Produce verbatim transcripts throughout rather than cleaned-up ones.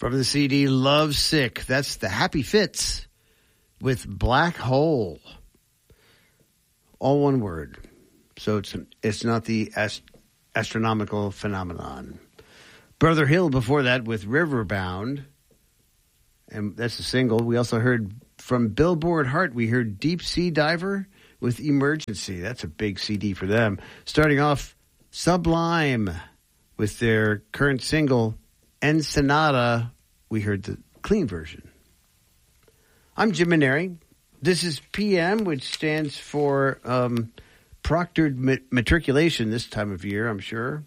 From the C D Love Sick, that's the Happy Fits with Black Hole. All one word. So it's it's not the ast- astronomical phenomenon. Brother Hill before that with Riverbound. And that's a single. We also heard from Billboard Heart, we heard Deep Sea Diver with Emergency. That's a big C D for them. Starting off, Sublime with their current single, Ensenada. We heard the clean version. I'm Jim Maneri. This is P M, which stands for um, proctored ma- matriculation this time of year, I'm sure.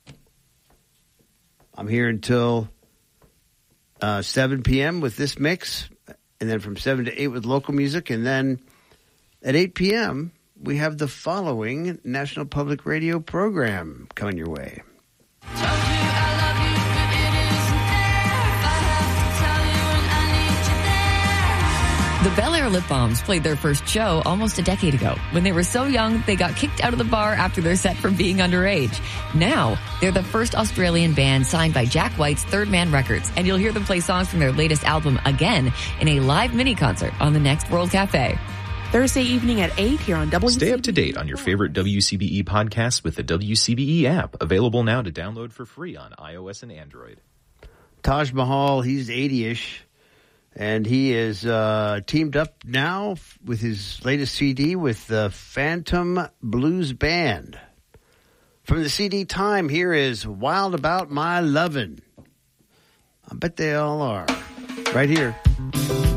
I'm here until uh, seven p.m. with this mix, and then from seven to eight with local music, and then at eight p.m., we have the following National Public Radio program coming your way. The Bel Air Lip Balms played their first show almost a decade ago. When they were so young, they got kicked out of the bar after their set for being underage. Now, they're the first Australian band signed by Jack White's Third Man Records, and you'll hear them play songs from their latest album again in a live mini-concert on the next World Cafe. Thursday evening at eight here on W C B E. Stay up to date on your favorite W C B E podcasts with the W C B E app, available now to download for free on iOS and Android. Taj Mahal, he's eighty-ish. And he is uh, teamed up now with his latest C D with the Phantom Blues Band. From the C D Time, here is Wild About My Lovin'. I bet they all are. Right here.